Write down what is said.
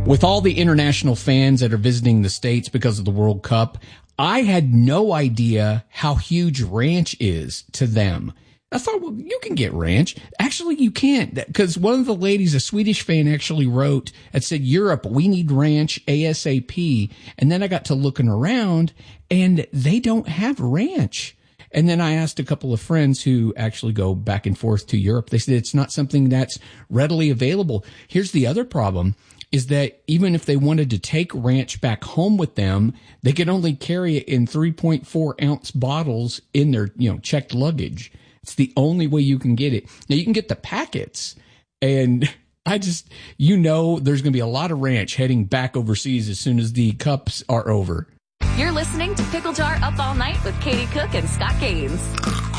With all the international fans that are visiting the States because of the World Cup, I had no idea how huge ranch is to them. I thought, well, you can get ranch. Actually, you can't, because one of the ladies, a Swedish fan, actually wrote and said, Europe, we need ranch ASAP. And then I got to looking around, and they don't have ranch. And then I asked a couple of friends who actually go back and forth to Europe. They said it's not something that's readily available. Here's the other problem, is that even if they wanted to take ranch back home with them, they could only carry it in 3.4 ounce bottles in their, checked luggage. It's the only way you can get it. Now, you can get the packets, and there's going to be a lot of ranch heading back overseas as soon as the cups are over. You're listening to Pickle Jar Up All Night with Katie Cook and Scott Gaines.